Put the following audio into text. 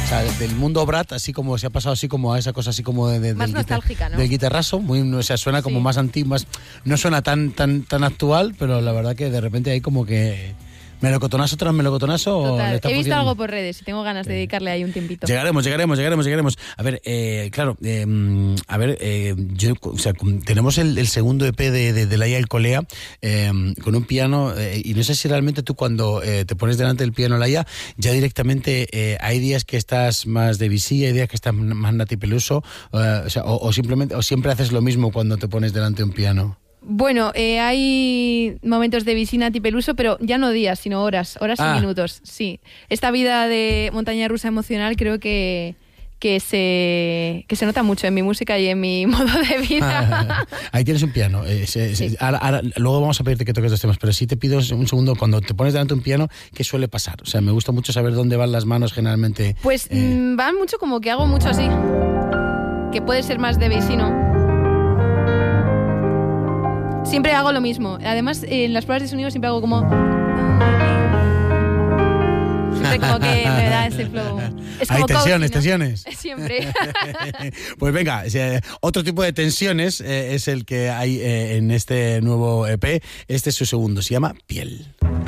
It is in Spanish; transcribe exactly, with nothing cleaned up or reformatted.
sea, del mundo Brat, así como se ha pasado así como a esa cosa así como de, de, más del, nostálgica, guitar, ¿no? del guitarrazo, muy, o sea, suena como sí. más antiguo, más, no suena tan, tan, tan actual, pero la verdad que de repente hay como que melocotonazo tras melocotonazo. Total. Le está He visto funcionando. algo por redes y tengo ganas de dedicarle ahí un tiempito. Llegaremos, llegaremos, llegaremos, llegaremos. A ver, eh, claro, eh, a ver, eh, yo, o sea, tenemos el, el segundo E P de, de, de Laia El Colea eh, con un piano eh, y no sé si realmente tú cuando eh, te pones delante del piano, Laia, ya directamente eh, hay días que estás más de Debussy, hay días que estás más Nati Peluso, eh, o, sea, o, o simplemente, o siempre haces lo mismo cuando te pones delante de un piano. Bueno, eh, hay momentos de Debussy, Nati Peluso, pero ya no días, sino horas, horas ah. y minutos, sí. Esta vida de montaña rusa emocional creo que, que, se, que se nota mucho en mi música y en mi modo de vida. Ahí tienes un piano. Eh, se, se, sí. ahora, ahora, luego vamos a pedirte que toques dos temas, pero sí te pido un segundo, cuando te pones delante de un piano, ¿qué suele pasar? O sea, me gusta mucho saber dónde van las manos generalmente. Pues eh... mmm, van mucho como que hago mucho así, que puede ser más Debussy, ¿no? Siempre hago lo mismo. Además, en las pruebas de sonido siempre hago como... Siempre como que me da ese flow. Es como Hay tensiones, coaching, ¿no? tensiones. Siempre. Pues venga, otro tipo de tensiones eh, es el que hay eh, en este nuevo E P. Este es su segundo, se llama Piel.